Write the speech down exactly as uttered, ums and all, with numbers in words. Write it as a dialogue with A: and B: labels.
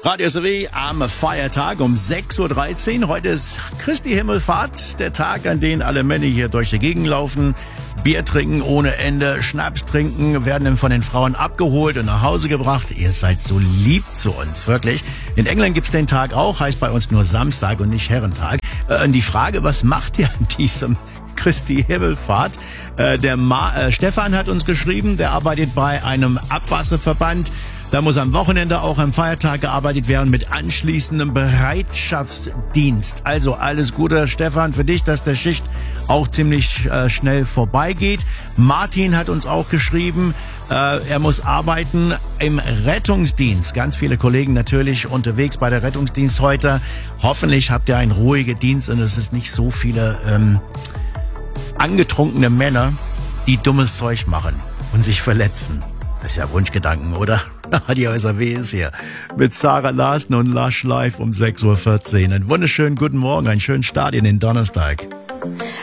A: Radio S R W am Feiertag um sechs Uhr dreizehn. Heute ist Christi Himmelfahrt, der Tag, an dem alle Männer hier durch die Gegend laufen, Bier trinken ohne Ende, Schnaps trinken, werden dann von den Frauen abgeholt und nach Hause gebracht. Ihr seid so lieb zu uns, wirklich. In England gibt's den Tag auch, heißt bei uns nur Samstag und nicht Herrentag. Äh, und die Frage, was macht ihr an diesem Christi Himmelfahrt? Äh, der Ma- äh, Stefan hat uns geschrieben, der arbeitet bei einem Abwasserverband. Da muss am Wochenende auch am Feiertag gearbeitet werden mit anschließendem Bereitschaftsdienst. Also alles Gute, Stefan, für dich, dass der Schicht auch ziemlich äh, schnell vorbeigeht. Martin hat uns auch geschrieben, äh, er muss arbeiten im Rettungsdienst. Ganz viele Kollegen natürlich unterwegs bei der Rettungsdienst heute. Hoffentlich habt ihr einen ruhigen Dienst und es ist nicht so viele ähm, angetrunkene Männer, die dummes Zeug machen und sich verletzen. Das ist ja Wunschgedanken, oder? Radio S R W ist hier mit Sarah Larsen und Lush live um sechs Uhr vierzehn. Einen wunderschönen guten Morgen, einen schönen Start in den Donnerstag.